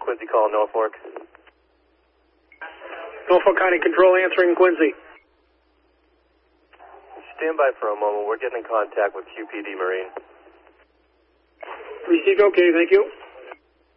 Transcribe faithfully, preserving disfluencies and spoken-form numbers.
Quincy calling Norfolk. Norfolk County Control answering Quincy. Stand by for a moment. We're getting in contact with Q P D Marine. Received, okay, thank you.